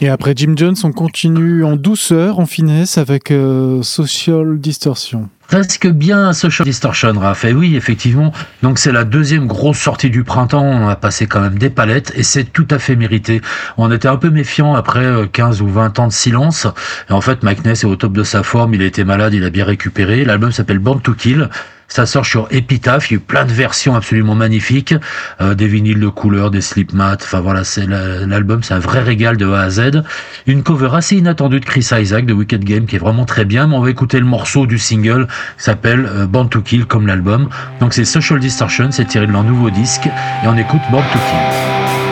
Et après Jim Jones, on continue en douceur, en finesse, avec Social Distortion. Presque bien Social Distortion, Raph. Et oui, effectivement. Donc c'est la deuxième grosse sortie du printemps. On a passé quand même des palettes et c'est tout à fait mérité. On était un peu méfiant après 15 ou 20 ans de silence. Et en fait, Mike Ness est au top de sa forme. Il a été malade, il a bien récupéré. L'album s'appelle Born to Kill. Ça sort sur Epitaph, il y a eu plein de versions absolument magnifiques, des vinyles de couleur, des slip mats, enfin voilà, c'est l'album, c'est un vrai régal de A à Z. Une cover assez inattendue de Chris Isaak de Wicked Game qui est vraiment très bien, mais on va écouter le morceau du single qui s'appelle Born to Kill comme l'album. Donc c'est Social Distortion, c'est tiré de leur nouveau disque et on écoute Born to Kill.